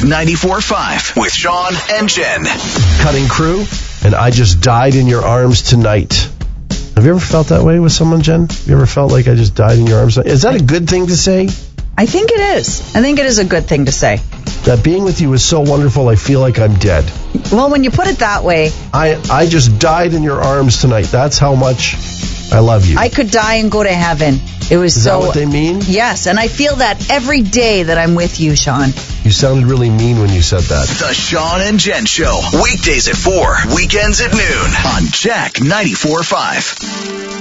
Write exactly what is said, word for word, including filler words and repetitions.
ninety-four point five with Sean and Jen. Cutting crew, and I just died in your arms tonight. Have you ever felt that way with someone, Jen? Have you ever felt like I just died in your arms? Is that a good thing to say? I think it is. I think it is a good thing to say. That being with you is so wonderful, I feel like I'm dead. Well, when you put it that way... I, I just died in your arms tonight. That's how much I love you. I could die and go to heaven. It was is so... Is that what they mean? Yes, and I feel that every day that I'm with you, Sean. You sounded really mean when you said that. The Sean and Jen Show. Weekdays at four, weekends at noon on Jack ninety-four point five.